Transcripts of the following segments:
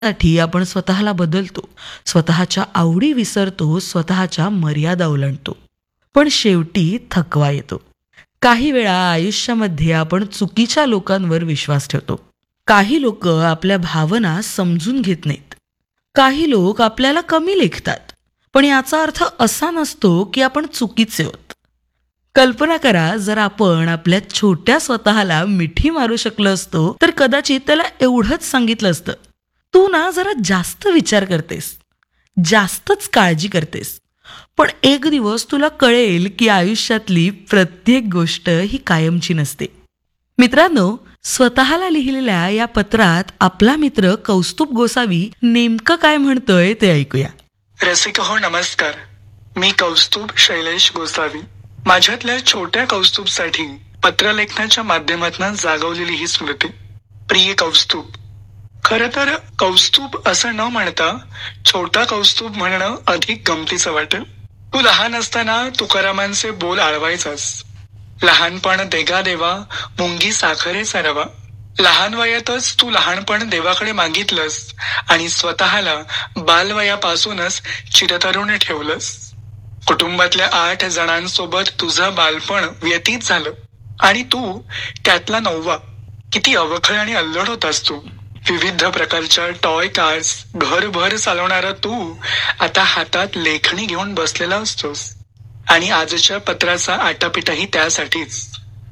साठी आपण स्वतःला बदलतो, स्वतःच्या आवडी विसरतो, स्वतःच्या मर्यादा ओलांडतो. पण शेवटी थकवा येतो. काही वेळा आयुष्यामध्ये आपण चुकीच्या लोकांवर विश्वास ठेवतो. काही लोक आपल्या भावना समजून घेत नाहीत. काही लोक आपल्याला कमी लेखतात. पण याचा अर्थ असा नसतो की आपण चुकीचे आहोत. कल्पना करा, जर आपण आपल्या छोट्या स्वतःला मिठी मारू शकलो असतो तर कदाचित त्याला एवढंच सांगितलं असतं, तू ना जरा जास्त विचार करतेस, जास्तच काळजी करतेस. पण एक दिवस तुला कळेल की आयुष्यातली प्रत्येक गोष्ट ही कायमची नसते. मित्रांनो, स्वतःला लिहिलेल्या या पत्रात आपला मित्र कौस्तुभ गोसावी नेमकं काय म्हणतोय ते ऐकूया. रसिक हो, नमस्कार. मी कौस्तुभ शैलेश गोसावी. माझ्यातल्या छोट्या कौस्तुभसाठी पत्रलेखनाच्या माध्यमातून जागवलेली ही स्मृती. प्रिय कौस्तुभ, खरं तर कौस्तुभ असं न म्हणता छोटा कौस्तुभ म्हणणं अधिक गमतीचं वाटेल. तू लहान असताना तुकारामांचे बोल आळवायचास. लहानपण देगा देवा, मुंगी साखरेचा रवा. लहान वयातच तू लहानपण देवाकडे मागितलंस आणि स्वतःला बालवयापासूनच चिरतरुण ठेवलंस. कुटुंबातल्या 8 जणांसोबत तुझं बालपण व्यतीत झालं आणि तू त्यातला 9वा. किती अवखळ आणि अल्लड होतास तू. विविध प्रकारच्या टॉय कार्स घरभर चालवणारा तू आता हातात लेखणी घेऊन बसलेला असतोस. आणि आजच्या पत्राचा आटापिटाही त्यासाठीच.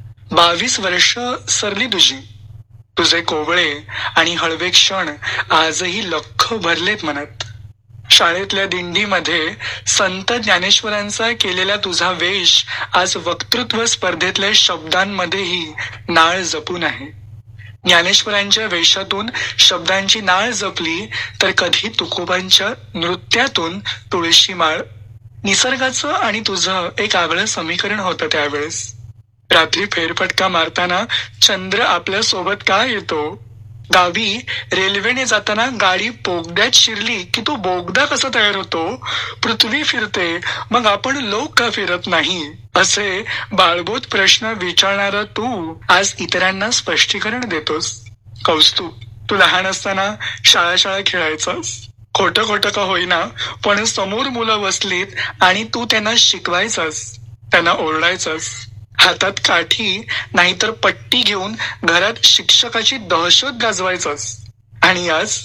22 वर्ष सरली तुझी. तुझे कोवळे आणि हळवे क्षण आजही लख्ख भरलेत मनात. शाळेतल्या दिंडीमध्ये संत ज्ञानेश्वरांचा केलेला तुझा वेश आज वक्तृत्व स्पर्धेतल्या शब्दांमध्येही नाळ जपून आहे. ज्ञानेश्वरांच्या वेशातून शब्दांची नाळ जपली तर कधी तुकोबांच्या नृत्यातून तुळशी माळ. निसर्गाचं आणि तुझं एक आगळं समीकरण होतं त्यावेळेस. रात्री फेरफटका मारताना चंद्र आपल्या सोबत का येतो? गावी रेल्वेने जाताना गाडी बोगद्यात शिरली की तो बोगदा कसा तयार होतो? पृथ्वी फिरते, मग आपण लोक का फिरत नाही? असे बाळबोध प्रश्न विचारणारा तू आज इतरांना स्पष्टीकरण देतोस. कौस्तुभ, तू लहान असताना शाळा खेळायचास. खोटं खोटं का होईना, पण समोर मुलं बसलीत आणि तू त्यांना शिकवायचास, त्यांना ओरडायचास. हातात काठी नाहीतर पट्टी घेऊन घरात शिक्षकाची दहशत गाजवायचास. आणि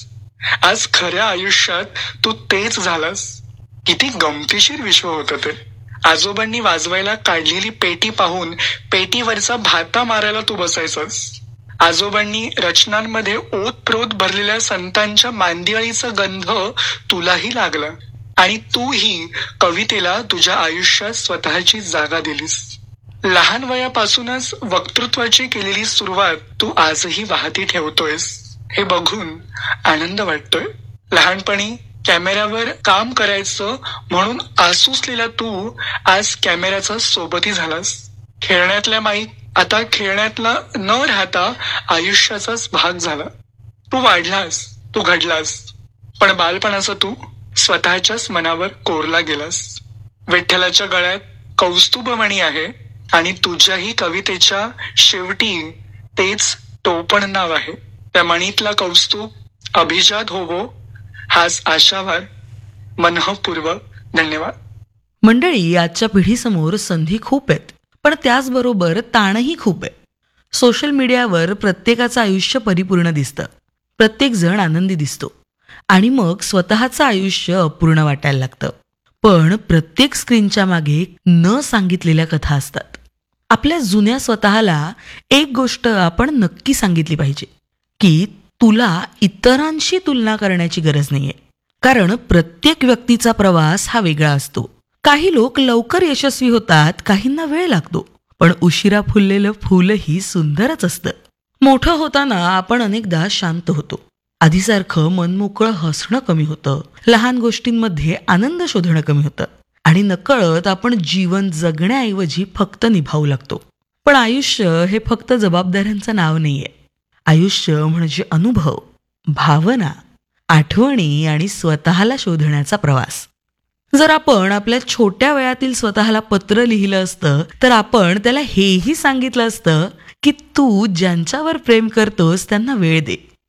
आज खऱ्या आयुष्यात तू तेच झालास. किती गमतीशीर विश्व होतं ते. आजोबांनी वाजवायला काढलेली पेटी पाहून पेटीवरचा भाता मारायला तू बसायचास. आजोबांनी रचनांमध्ये ओतप्रोत भरलेल्या संतांच्या मांदियाळीचा गंध तुलाही लागला आणि तूही कवितेला तुझ्या आयुष्यात स्वतःची जागा दिलीस. लहान वयापासूनच वक्तृत्वाची केलेली सुरुवात तू आजही वाहती ठेवतोयस, हे बघून आनंद वाटतोय. लहानपणी कॅमेऱ्यावर काम करायचं म्हणून आसुसलेला तू आज कॅमेऱ्याचा सोबती झालास. खेळण्यातल्या माईक आता खेळण्यातला न राहता आयुष्याचाच भाग झाला. तू वाढलास, तू घडलास, पण बालपणाचा तू स्वतःच्याच मनावर कोरला गेलास. विठ्ठलाच्या गळ्यात कौस्तुभमणी आहे आणि तुझ्याही कवितेच्या शेवटी तेच टोपण नाव आहे. त्या मणीतला कौस्तुभ अभिजात होवो हाच आशावाद. मनःपूर्वक धन्यवाद. मंडळी, आजच्या पिढीसमोर संधी खूप आहेत, पण त्याचबरोबर ताणही खूप आहे. सोशल मीडियावर प्रत्येकाचं आयुष्य परिपूर्ण दिसतं, प्रत्येक जण आनंदी दिसतो आणि मग स्वतःचं आयुष्य अपूर्ण वाटायला लागतं. पण प्रत्येक स्क्रीनच्या मागे न सांगितलेल्या कथा असतात. आपल्या जुन्या स्वतःला एक गोष्ट आपण नक्की सांगितली पाहिजे की तुला इतरांशी तुलना करण्याची गरज नाहीये. कारण प्रत्येक व्यक्तीचा प्रवास हा वेगळा असतो. काही लोक लवकर यशस्वी होतात, काहींना वेळ लागतो. पण उशिरा फुललेलं फुलही सुंदरच असतं. मोठं होताना आपण अनेकदा शांत होतो. आधीसारखं मनमोकळं हसणं कमी होतं. लहान गोष्टींमध्ये आनंद शोधणं कमी होतं. आणि नकळत आपण जीवन जगण्याऐवजी फक्त निभावू लागतो. पण आयुष्य हे फक्त जबाबदाऱ्यांचं नाव नाहीये. आयुष्य म्हणजे अनुभव, भावना, आठवणी आणि स्वतःला शोधण्याचा प्रवास. जर आपण आपल्या छोट्या वयातील स्वतःला पत्र लिहिलं असतं तर आपण त्याला हेही सांगितलं असतं की तू ज्यांच्यावर प्रेम करतोस त्यांना वेळ दे.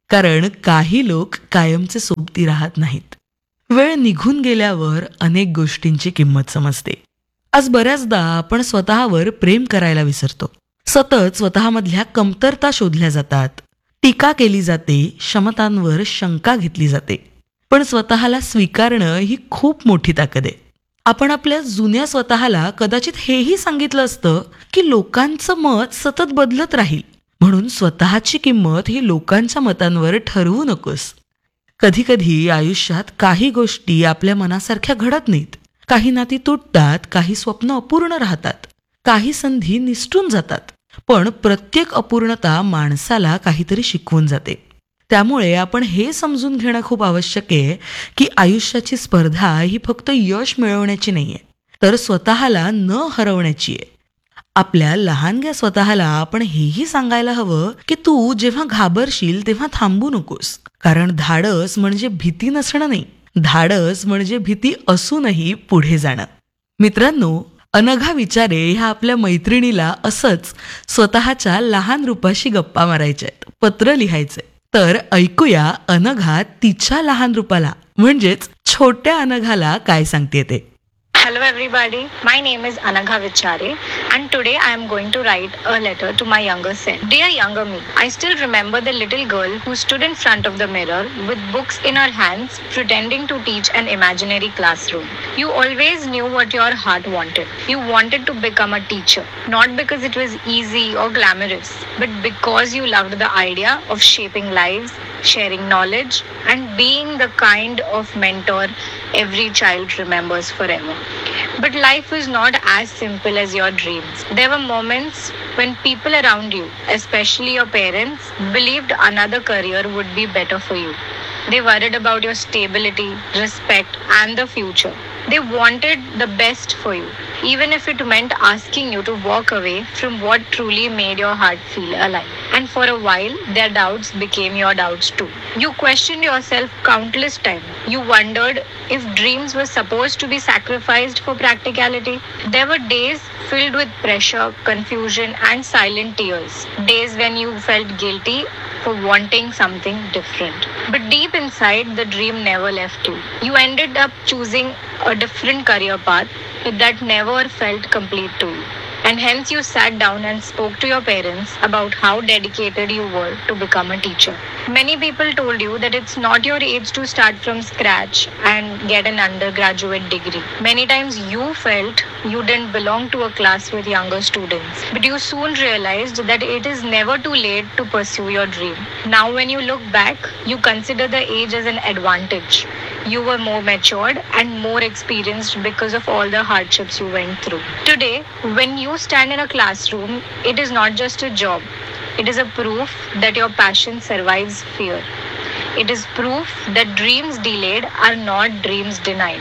कारण काही लोक कायमचे सोबती राहत नाहीत. वेळ निघून गेल्यावर अनेक गोष्टींची किंमत समजते. आज बऱ्याचदा आपण स्वतःवर प्रेम करायला विसरतो. सतत स्वतःमधल्या कमतरता शोधल्या जातात, टीका केली जाते, क्षमतांवर शंका घेतली जाते. पण स्वतःला स्वीकारणं ही खूप मोठी ताकद आहे. आपण आपल्या जुन्या स्वतःला कदाचित हेही सांगितलं असतं की लोकांचं मत सतत बदलत राहील, म्हणून स्वतःची किंमत ही लोकांच्या मतांवर ठरवू नकोस. कधी कधी आयुष्यात काही गोष्टी आपल्या मनासारख्या घडत नाहीत. काही नाती तुटतात, काही स्वप्न अपूर्ण राहतात, काही संधी निसटून जातात. पण प्रत्येक अपूर्णता माणसाला काहीतरी शिकवून जाते. त्यामुळे आपण हे समजून घेणं खूप आवश्यक आहे की आयुष्याची स्पर्धा ही फक्त यश मिळवण्याची नाहीये, तर स्वतःला न हरवण्याची आहे. आपल्या लहानग्या स्वतःला आपण हेही सांगायला हवं की तू जेव्हा घाबरशील तेव्हा थांबू नकोस. कारण धाडस म्हणजे भीती नसणं नाही, धाडस म्हणजे भीती असूनही पुढे जाणं. मित्रांनो, अनघा विचारे ह्या आपल्या मैत्रिणीला असंच स्वतःच्या लहान रूपाशी गप्पा मारायच्या आहेत, पत्र लिहायचंय. तर ऐकूया अनघा तिच्या लहान रूपाला म्हणजेच छोट्या अनघाला काय सांगते ते. Hello everybody, my name is Anagha Vichare and today I am going to write a letter to my younger self. Dear younger me, I still remember the little girl who stood in front of the mirror with books in her hands pretending to teach an imaginary classroom. You always knew what your heart wanted. You wanted to become a teacher, not because it was easy or glamorous, but because you loved the idea of shaping lives, sharing knowledge and being the kind of mentor every child remembers forever. But life is not as simple as your dreams. There were moments when people around you, especially your parents, believed another career would be better for you. They worried about your stability, respect, and the future. They wanted the best for you, even if it meant asking you to walk away from what truly made your heart feel alive. And for a while, their doubts became your doubts too. You questioned yourself countless times. You wondered if dreams were supposed to be sacrificed for practicality. There were days filled with pressure, confusion, and silent tears. Days when you felt guilty for wanting something different. But deep inside, the dream never left you. You ended up choosing a different career path that never felt complete to you. And hence you sat down and spoke to your parents about how dedicated you were to become a teacher. Many people told you that it's not your age to start from scratch and get an undergraduate degree. Many times you felt you didn't belong to a class with younger students. But you soon realized that it is never too late to pursue your dream. Now when you look back, you consider the age as an advantage. You were more matured and more experienced because of all the hardships you went through. Today, when you stand in a classroom, it is not just a job. It is a proof that your passion survives fear. It is proof that dreams delayed are not dreams denied.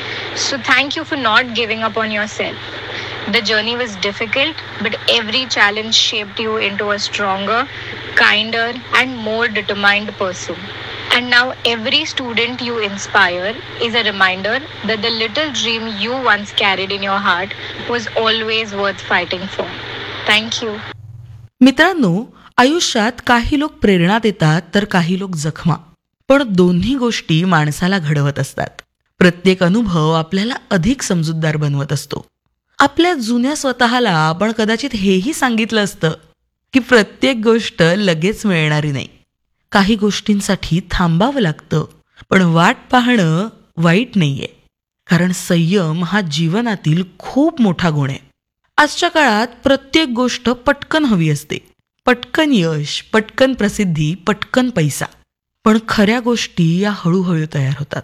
So thank you for not giving up on yourself. The journey was difficult, but every challenge shaped you into a stronger, kinder, and more determined person. And now every student you inspire is a reminder that the little dream you once carried in your heart was always worth fighting for. Thank you. मित्रांनो, आयुष्यात काही लोक प्रेरणा देतात तर काही लोक जखमा. पण दोन्ही गोष्टी माणसाला घडवत असतात. प्रत्येक अनुभव आपल्याला अधिक समजूतदार बनवत असतो. आपल्या जुन्या स्वतःला आपण कदाचित हेही सांगितलं असतं की प्रत्येक गोष्ट लगेच मिळणारी नाही. काही गोष्टींसाठी थांबावं लागतं, पण वाट पाहणं वाईट नाहीये. कारण संयम हा जीवनातील खूप मोठा गुण आहे. आजच्या काळात प्रत्येक गोष्ट पटकन हवी असते. पटकन यश, पटकन प्रसिद्धी, पटकन पैसा. पण खऱ्या गोष्टी या हळूहळू तयार होतात.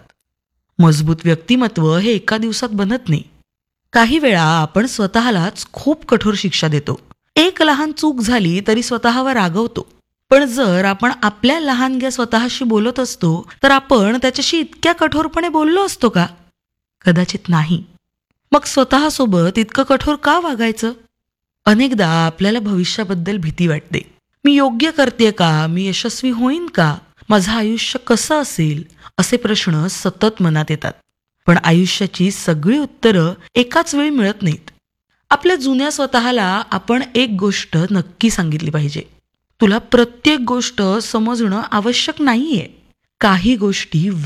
मजबूत व्यक्तिमत्व हे एका दिवसात बनत नाही. काही वेळा आपण स्वतःलाच खूप कठोर शिक्षा देतो. एक लहान चूक झाली तरी स्वतःवर रागवतो. पण जर आपण आपल्या लहानग्या स्वतःशी बोलत असतो तर आपण त्याच्याशी इतक्या कठोरपणे बोललो असतो का? कदाचित नाही. मग स्वतःसोबत इतकं कठोर का वागायचं? अनेकदा आपल्याला भविष्याबद्दल भीती वाटते. मी योग्य करते का? मी यशस्वी होईन का? माझं आयुष्य कसं असेल? असे प्रश्न सतत मनात येतात. पण आयुष्याची सगळी उत्तरं एकाच वेळी मिळत नाहीत. आपल्या जुन्या स्वतःला आपण एक गोष्ट नक्की सांगितली पाहिजे. तुला प्रत्येक गोष्ट समजणं आवश्यक नाहीये. काही गोष्टी